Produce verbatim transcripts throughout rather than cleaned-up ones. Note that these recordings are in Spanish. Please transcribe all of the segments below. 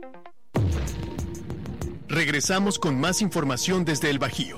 Regresamos con más información desde el Bajío.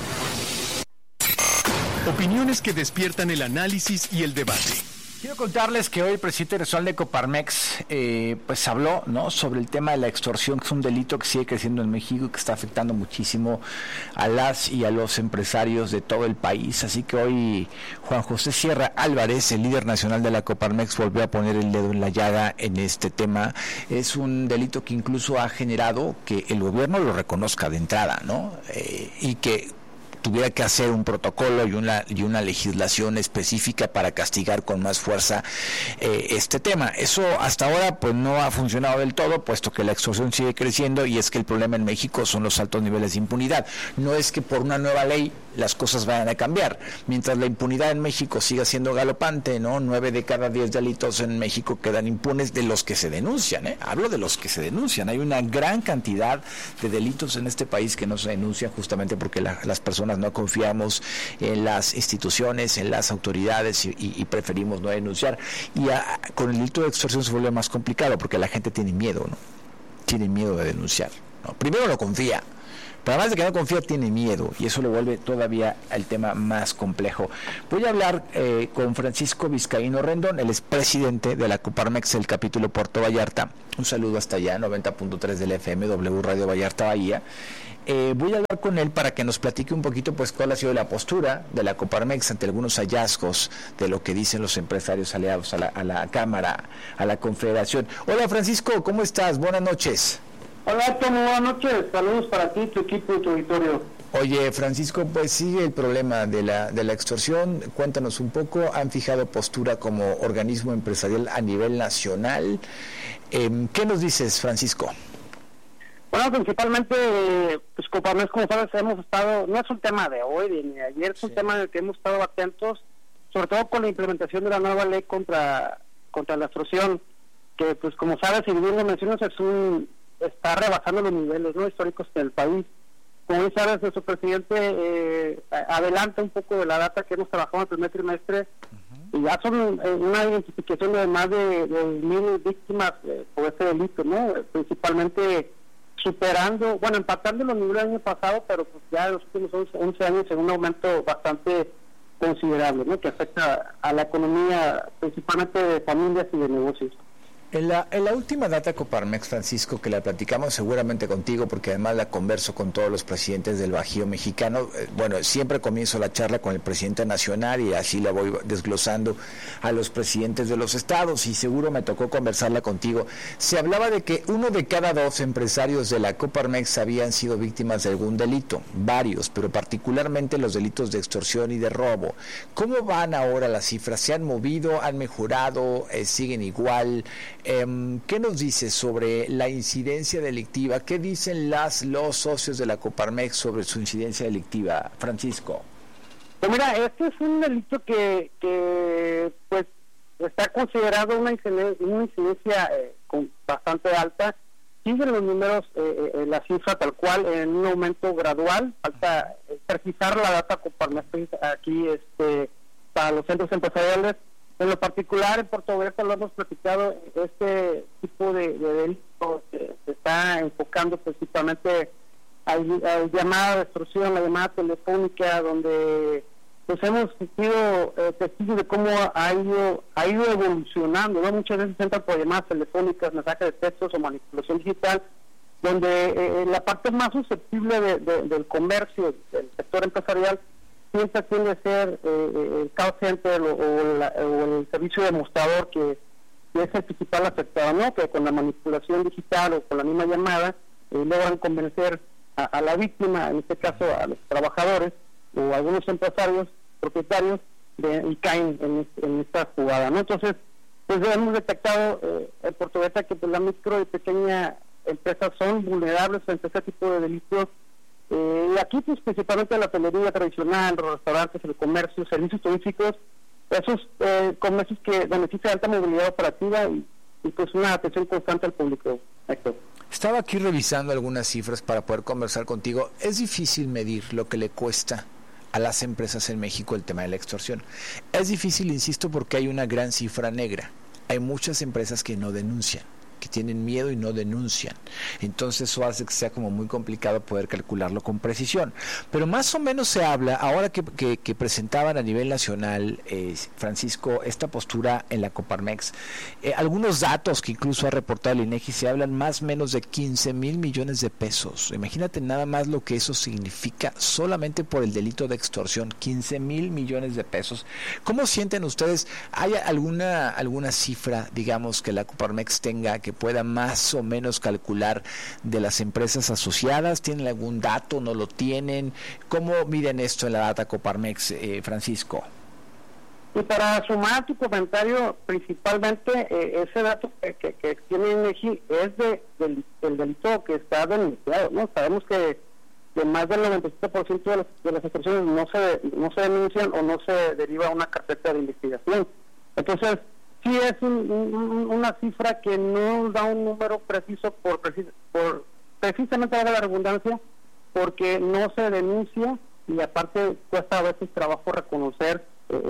Opiniones que despiertan el análisis y el debate. Quiero contarles que hoy el presidente nacional de Coparmex eh, pues habló, ¿no?, sobre el tema de la extorsión, que es un delito que sigue creciendo en México y que está afectando muchísimo a las y a los empresarios de todo el país. Así que hoy Juan José Sierra Álvarez, el líder nacional de la Coparmex, volvió a poner el dedo en la llaga en este tema. Es un delito que incluso ha generado que el gobierno lo reconozca de entrada, ¿no? Eh, y que tuviera que hacer un protocolo y una y una legislación específica para castigar con más fuerza eh, este tema. Eso hasta ahora pues no ha funcionado del todo, puesto que la extorsión sigue creciendo, y es que el problema en México son los altos niveles de impunidad. No es que por una nueva ley las cosas vayan a cambiar. Mientras la impunidad en México siga siendo galopante, ¿no? Nueve de cada diez delitos en México quedan impunes, de los que se denuncian, ¿eh? Hablo de los que se denuncian. Hay una gran cantidad de delitos en este país que no se denuncian justamente porque la, las personas no confiamos en las instituciones, en las autoridades y, y, y preferimos no denunciar. Y a, con el delito de extorsión se vuelve más complicado porque la gente tiene miedo, ¿no? Tiene miedo de denunciar, ¿no? Primero no confía, pero además de que no confía, tiene miedo, y eso lo vuelve todavía el tema más complejo. Voy a hablar eh, con Francisco Vizcaíno Rendón, el expresidente de la Coparmex, el capítulo Puerto Vallarta. Un saludo hasta allá, noventa punto tres del F M, W Radio Vallarta Bahía. Eh, voy a hablar con él para que nos platique un poquito pues cuál ha sido la postura de la Coparmex ante algunos hallazgos de lo que dicen los empresarios aliados a la, a la Cámara, a la Confederación. Hola Francisco, ¿cómo estás? Buenas noches. Hola, Tomo, buenas noches. Saludos para ti, tu equipo y tu auditorio. Oye, Francisco, pues sigue el problema de la de la extorsión. Cuéntanos un poco. ¿Han fijado postura como organismo empresarial a nivel nacional? Eh, ¿Qué nos dices, Francisco? Bueno, principalmente, pues Coparmex, como sabes, hemos estado, no es un tema de hoy ni de ayer, es un sí. tema en el que hemos estado atentos, sobre todo con la implementación de la nueva ley contra contra la extorsión, que pues como sabes y bien lo mencionas, es un está rebasando los niveles no históricos del país. Como bien sabes, nuestro presidente eh, adelanta un poco de la data que hemos trabajado en el primer trimestre, uh-huh. y ya son eh, una identificación de más de, de mil víctimas eh, por este delito, ¿no? Principalmente superando, bueno, empatando los niveles del año pasado, pero pues ya en los últimos once años en un aumento bastante considerable, ¿no?, que afecta a la economía principalmente de familias y de negocios. En la, en la última data Coparmex, Francisco, que la platicamos seguramente contigo, porque además la converso con todos los presidentes del Bajío mexicano, eh, bueno, siempre comienzo la charla con el presidente nacional y así la voy desglosando a los presidentes de los estados, y seguro me tocó conversarla contigo. Se hablaba de que uno de cada dos empresarios de la Coparmex habían sido víctimas de algún delito, varios, pero particularmente los delitos de extorsión y de robo. ¿Cómo van ahora las cifras? ¿Se han movido? ¿Han mejorado? Eh, ¿Siguen igual? Eh, ¿Qué nos dices sobre la incidencia delictiva? ¿Qué dicen las los socios de la Coparmex sobre su incidencia delictiva, Francisco? Pues mira, este es un delito que, que pues está considerado una incidencia, una incidencia eh, con bastante alta. Siguen los números, eh, eh, la cifra tal cual, en un aumento gradual. Falta eh, precisar la data Coparmex aquí este, para los centros empresariales. En lo particular, en Puerto Vallarta lo hemos platicado, este tipo de, de delito se, se está enfocando principalmente a la llamada de extorsión, la llamada telefónica, donde pues hemos sido eh, testigos de cómo ha ido ha ido evolucionando, ¿no? Muchas veces se entra por llamadas telefónicas, mensajes de textos o manipulación digital, donde eh, la parte más susceptible de, de, del comercio, del sector empresarial, siempre tiende a ser eh, el call center o, o, la, o el servicio demostrador, que, que es el principal afectado, ¿no? Que con la manipulación digital o con la misma llamada eh, logran convencer a, a la víctima, en este caso a los trabajadores o a algunos empresarios, propietarios, de, y caen en, en esta jugada, ¿no? Entonces, pues hemos detectado eh, en Puerto Vallarta que pues, la micro y pequeña empresas son vulnerables frente a este tipo de delitos. Eh, y aquí pues principalmente la hotelería tradicional, los restaurantes, el comercio, servicios turísticos, esos eh, comercios que benefician alta movilidad operativa y, y pues una atención constante al público. Héctor. Estaba aquí revisando algunas cifras para poder conversar contigo. Es difícil medir lo que le cuesta a las empresas en México el tema de la extorsión. Es difícil, insisto, porque hay una gran cifra negra. Hay muchas empresas que no denuncian. que tienen miedo y no denuncian. Entonces eso hace que sea como muy complicado poder calcularlo con precisión. Pero más o menos se habla, ahora que, que, que presentaban a nivel nacional, eh, Francisco, esta postura en la Coparmex, eh, algunos datos que incluso ha reportado el INEGI, se hablan más o menos de quince mil millones de pesos. Imagínate nada más lo que eso significa solamente por el delito de extorsión, quince mil millones de pesos. ¿Cómo sienten ustedes? ¿Hay alguna, alguna cifra, digamos, que la Coparmex tenga que pueda más o menos calcular de las empresas asociadas? ¿Tienen algún dato? ¿No lo tienen? ¿Cómo miden esto en la data Coparmex, eh, Francisco? Y para sumar tu comentario, principalmente eh, ese dato que, que, que tiene INEGI es de, del, del delito que está denunciado, ¿no? Sabemos que, que más del noventa y siete por ciento de las, de las extorsiones no se, no se denuncian o no se deriva a una carpeta de investigación. Entonces, sí es un, un, una cifra que no da un número preciso por, por precisamente la redundancia, porque no se denuncia y aparte cuesta a veces trabajo reconocer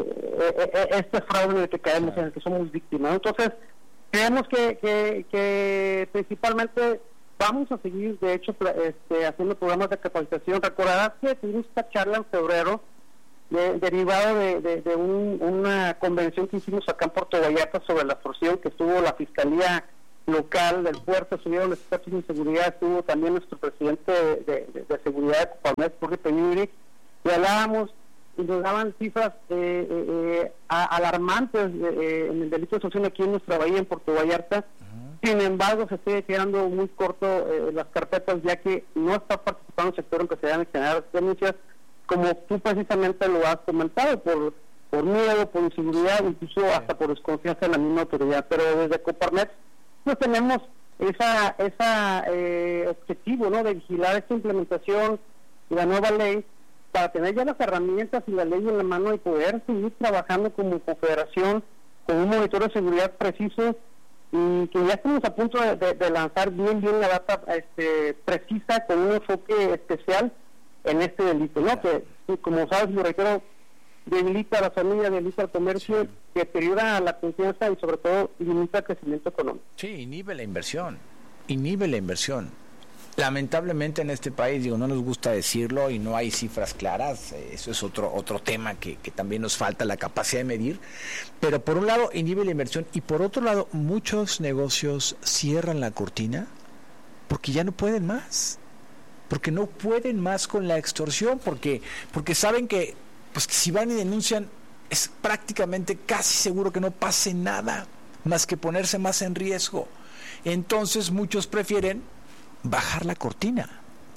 eh, eh, este fraude en el que caemos, en el que somos víctimas. Entonces, creemos que, que, que principalmente vamos a seguir, de hecho, este, haciendo programas de capacitación. Recordarás que tuvimos esta charla en febrero, De, derivado de, de, de un, una convención que hicimos acá en Puerto Vallarta sobre la extorsión, que estuvo la Fiscalía Local del Puerto, estuvieron los expertos en seguridad, estuvo también nuestro presidente de, de, de seguridad de Coparmex, Jorge Peñuri, y hablábamos y nos daban cifras eh, eh, alarmantes eh, en el delito de extorsión aquí en nuestra bahía, en Puerto Vallarta. Uh-huh. Sin embargo, se está quedando muy corto eh, las carpetas, ya que no está participando el sector empresarial en generar denuncias, como tú precisamente lo has comentado, por, por miedo, por inseguridad, incluso hasta por desconfianza en la misma autoridad. Pero desde Coparmex pues tenemos esa esa eh, objetivo, ¿no?, de vigilar esta implementación de la nueva ley para tener ya las herramientas y la ley en la mano y poder seguir trabajando como confederación con un monitor de seguridad preciso, y que ya estamos a punto de, de, de lanzar bien bien la data este, precisa, con un enfoque especial en este delito, ¿no? Que, como sabes, lo reitero, debilita a la familia, debilita al comercio, sí, deteriora la confianza y sobre todo limita el crecimiento económico. Sí, inhibe la inversión, inhibe la inversión. Lamentablemente en este país, digo, no nos gusta decirlo y no hay cifras claras, eso es otro otro tema que, que también nos falta la capacidad de medir, pero por un lado inhibe la inversión y por otro lado muchos negocios cierran la cortina porque ya no pueden más. Porque no pueden más con la extorsión, porque porque saben que pues que si van y denuncian es prácticamente casi seguro que no pase nada, más que ponerse más en riesgo. Entonces muchos prefieren bajar la cortina,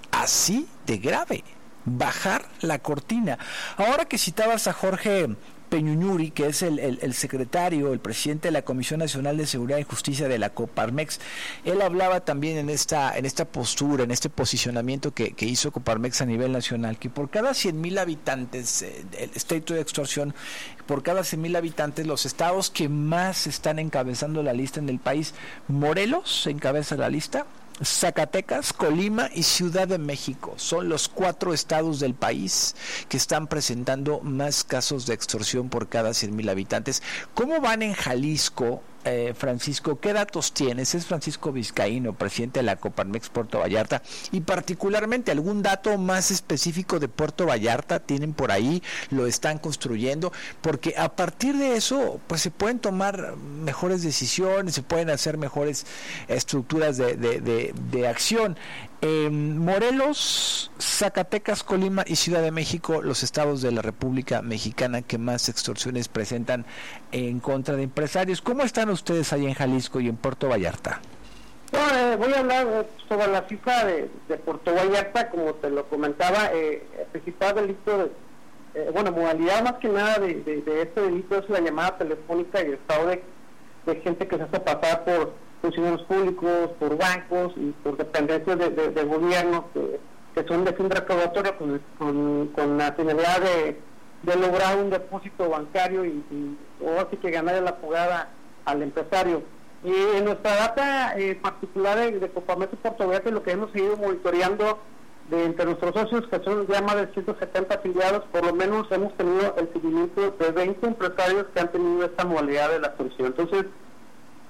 así de grave, bajar la cortina. Ahora que citabas a Jorge Peñuri, que es el, el, el secretario, el presidente de la Comisión Nacional de Seguridad y Justicia de la Coparmex, él hablaba también en esta en esta postura, en este posicionamiento que, que hizo Coparmex a nivel nacional, que por cada cien mil habitantes, eh, el delito de extorsión, por cada cien mil habitantes, los estados que más están encabezando la lista en el país, Morelos encabeza la lista, Zacatecas, Colima y Ciudad de México son los cuatro estados del país que están presentando más casos de extorsión por cada cien mil habitantes. ¿Cómo van en Jalisco, eh, Francisco? ¿Qué datos tienes? Es Francisco Vizcaíno, presidente de la Coparmex Puerto Vallarta, y particularmente algún dato más específico de Puerto Vallarta tienen por ahí, lo están construyendo, porque a partir de eso pues se pueden tomar mejores decisiones, se pueden hacer mejores estructuras de, de, de, de acción. Eh, Morelos, Zacatecas, Colima y Ciudad de México, los estados de la República Mexicana que más extorsiones presentan en contra de empresarios. ¿Cómo están ustedes ahí en Jalisco y en Puerto Vallarta? Bueno, eh, voy a hablar sobre la cifra de, de Puerto Vallarta, como te lo comentaba. Eh, el principal delito, de, eh, bueno, modalidad más que nada de, de, de este delito es la llamada telefónica y el fraude de gente que se hace pasar por funcionarios públicos, por bancos y por dependencias de, de, de gobierno que, que son de fin recaudatorio con, con, con la finalidad de, de lograr un depósito bancario y, y o así que ganar la jugada al empresario. Y en nuestra data eh, particular de, de Coparmex Puerto Vallarta, lo que hemos seguido monitoreando de entre nuestros socios, que son ya más de ciento setenta afiliados, por lo menos hemos tenido el seguimiento de veinte empresarios que han tenido esta modalidad de la extorsión. Entonces,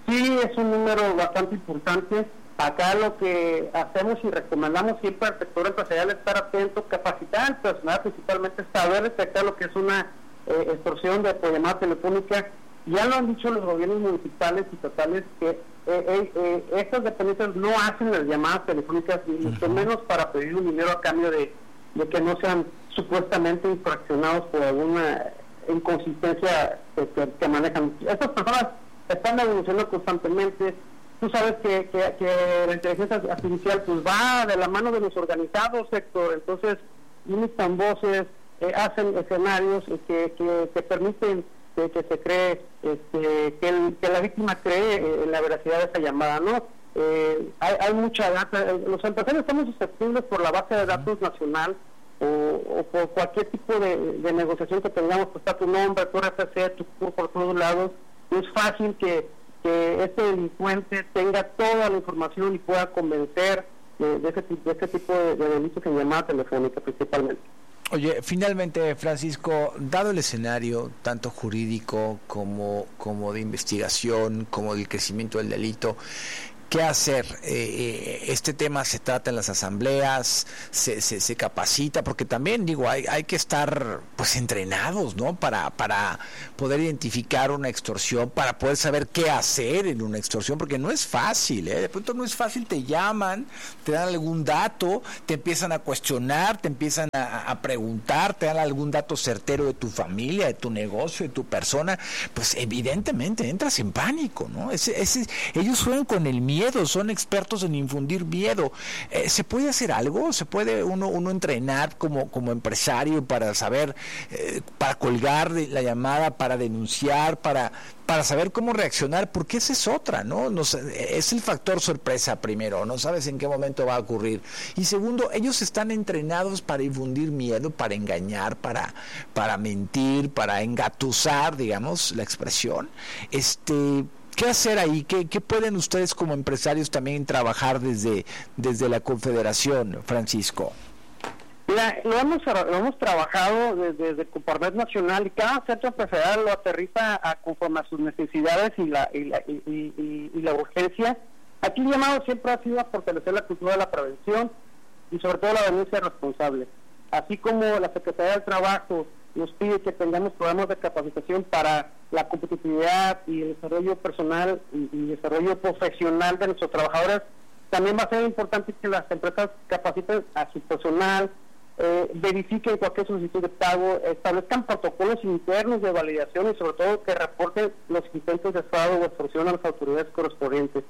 Sí, es un número bastante importante. Acá lo que hacemos y recomendamos siempre al sector empresarial es estar atento, capacitar al personal, principalmente saber detectar lo que es una eh, extorsión de llamada telefónica. Ya lo han dicho los gobiernos municipales y estatales que eh, eh, eh, estas dependencias no hacen las llamadas telefónicas, ni mucho menos para pedir un dinero a cambio de, de que no sean supuestamente infraccionados por alguna inconsistencia que, que, que manejan. Estas personas están evolucionando constantemente. Tú sabes que, que, que la inteligencia artificial pues va de la mano de los organizados, sector, entonces imitan voces, eh, hacen escenarios eh, que, que, que permiten que, que se cree, este, que, el, que la víctima cree eh, en la veracidad de esa llamada, ¿no? Eh, hay, hay mucha data, los empresarios estamos susceptibles por la base de datos nacional o, o por cualquier tipo de, de negociación que tengamos, pues está tu nombre, tu R F C, tu C U R por todos lados, es fácil que que este delincuente tenga toda la información y pueda convencer de, de, ese, de este tipo de, de delitos en llamada telefónica principalmente. Oye, finalmente, Francisco, dado el escenario tanto jurídico como, como de investigación, como del crecimiento del delito, ¿qué hacer? Eh, este tema se trata en las asambleas, se, se, se capacita, porque también, digo, hay, hay que estar pues entrenados, ¿no? Para, para poder identificar una extorsión, para poder saber qué hacer en una extorsión, porque no es fácil, ¿eh? De pronto no es fácil, te llaman, te dan algún dato, te empiezan a cuestionar, te empiezan a, a preguntar, te dan algún dato certero de tu familia, de tu negocio, de tu persona, pues evidentemente entras en pánico, ¿no? Ese, ese, ellos juegan con el miedo. Miedo, son expertos en infundir miedo. Eh, ¿Se puede hacer algo? ¿Se puede uno uno entrenar como, como empresario para saber, eh, para colgar la llamada, para denunciar, para, para saber cómo reaccionar? Porque esa es otra, ¿no? Nos, es el factor sorpresa primero, no sabes en qué momento va a ocurrir. Y segundo, ellos están entrenados para infundir miedo, para engañar, para, para mentir, para engatusar, digamos, la expresión. Este... ¿Qué hacer ahí? ¿Qué, ¿Qué pueden ustedes como empresarios también trabajar desde, desde la Confederación, Francisco? Mira, lo hemos, lo hemos trabajado desde, desde Coparmex Nacional y cada centro empresarial lo aterriza a, conforme a sus necesidades y la, y, la, y, y, y la urgencia. Aquí el llamado siempre ha sido a fortalecer la cultura de la prevención y sobre todo la denuncia responsable. Así como la Secretaría del Trabajo nos pide que tengamos programas de capacitación para la competitividad y el desarrollo personal y, y desarrollo profesional de nuestros trabajadores, también va a ser importante que las empresas capaciten a su personal, eh, verifiquen cualquier solicitud de pago, establezcan protocolos internos de validación y sobre todo que reporten los intentos de fraude o extorsión a las autoridades correspondientes.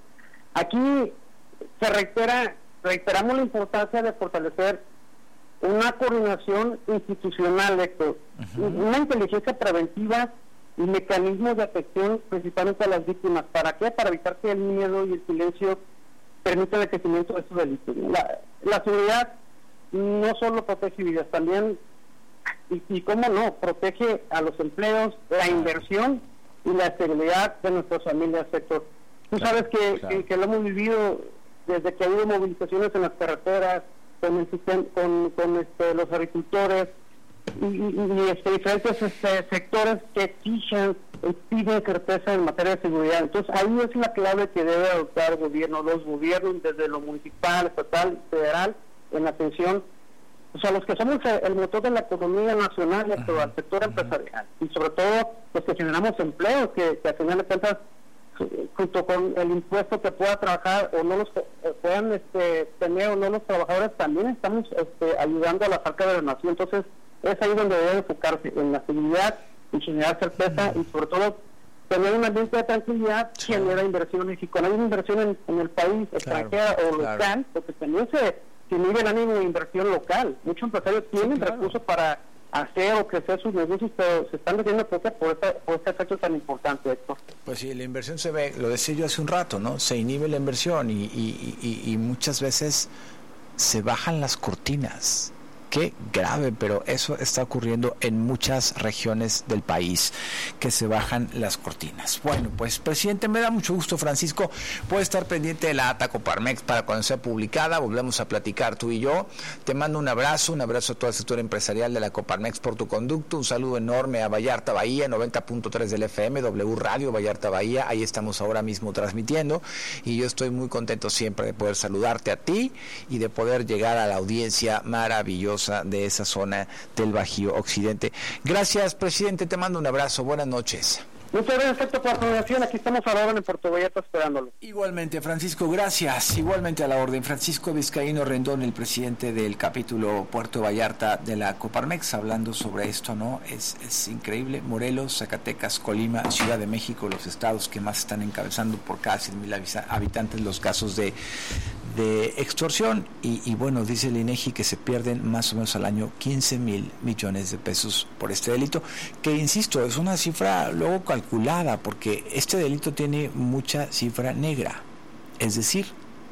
Aquí se reitera, reiteramos la importancia de fortalecer una coordinación institucional, Héctor, uh-huh. una inteligencia preventiva y mecanismos de atención principalmente a las víctimas. ¿Para qué? Para evitar que el miedo y el silencio permitan el crecimiento de estos delitos. La, la seguridad no solo protege vidas, también, y, y cómo no, protege a los empleos, la inversión y la estabilidad de nuestras familias, sector. Tú claro, sabes que, claro. que, que lo hemos vivido desde que ha habido movilizaciones en las carreteras, con el sistema, con, con este, los agricultores y, y, y este, diferentes este, sectores que exigen y piden certeza en materia de seguridad. Entonces ahí es la clave que debe adoptar el gobierno, los gobiernos desde lo municipal, estatal, federal, en atención, o sea, los que somos el motor de la economía nacional y uh-huh. al sector empresarial, y sobre todo los que generamos empleos, que, que al final de cuentas junto con el impuesto que pueda trabajar o no los eh, puedan este, tener o no los trabajadores, también estamos este, ayudando a la arcas de la nación. Entonces es ahí donde debe enfocarse, en la seguridad y generar certeza y sobre todo tener un ambiente de tranquilidad, sí. genera inversiones, y cuando hay una inversión en, en el país, extranjera claro, o local, claro. porque también se, se mide el ánimo de inversión local. Muchos empresarios tienen sí, claro. recursos para hacer o crecer sus negocios, pero se están metiendo por, por, este, por este efecto tan importante, Héctor. Pues sí, la inversión se ve, lo decía yo hace un rato, ¿no? Se inhibe la inversión y, y, y, y muchas veces se bajan las cortinas, Qué grave, pero eso está ocurriendo en muchas regiones del país, que se bajan las cortinas. Bueno, pues, presidente, me da mucho gusto, Francisco. Puede estar pendiente de la ata Coparmex para cuando sea publicada. Volvemos a platicar tú y yo. Te mando un abrazo, un abrazo a todo el sector empresarial de la Coparmex por tu conducto. Un saludo enorme a Vallarta Bahía, noventa punto tres del F M, W Radio Vallarta Bahía. Ahí estamos ahora mismo transmitiendo. Y yo estoy muy contento siempre de poder saludarte a ti y de poder llegar a la audiencia maravillosa de esa zona del Bajío Occidente. Gracias, presidente, te mando un abrazo, buenas noches. Muchas gracias por la comunicación, aquí estamos a la orden en Puerto Vallarta esperándolo. Igualmente, Francisco, gracias. Igualmente a la orden. Francisco Vizcaíno Rendón, el presidente del capítulo Puerto Vallarta de la Coparmex, hablando sobre esto, ¿no? Es, es increíble. Morelos, Zacatecas, Colima, Ciudad de México, los estados que más están encabezando por cada cien mil habitantes los casos de de extorsión y, y bueno, dice el INEGI que se pierden más o menos al año quince mil millones de pesos por este delito, que insisto, es una cifra luego calculada porque este delito tiene mucha cifra negra, es decir,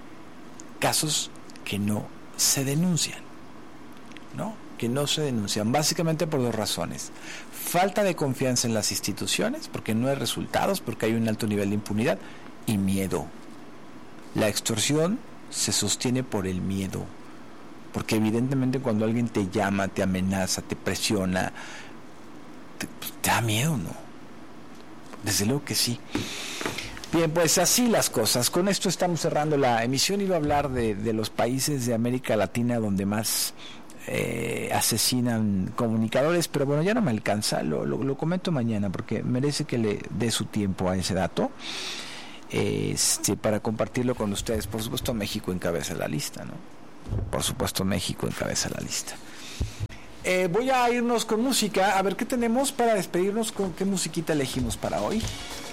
casos que no se denuncian, ¿no? que no se denuncian, básicamente por dos razones: falta de confianza en las instituciones, porque no hay resultados, porque hay un alto nivel de impunidad, y miedo. La extorsión se sostiene por el miedo, porque evidentemente cuando alguien te llama, te amenaza, te presiona, te, te da miedo, ¿no? Desde luego que sí. Bien, pues así las cosas. Con esto estamos cerrando la emisión. Iba a hablar de, de los países de América Latina donde más eh, asesinan comunicadores, pero bueno, ya no me alcanza, lo, lo, lo comento mañana porque merece que le dé su tiempo a ese dato. Este, para compartirlo con ustedes. Por supuesto, México encabeza la lista, ¿no? Por supuesto, México encabeza la lista. Eh, voy a irnos con música, a ver qué tenemos para despedirnos, con qué musiquita elegimos para hoy.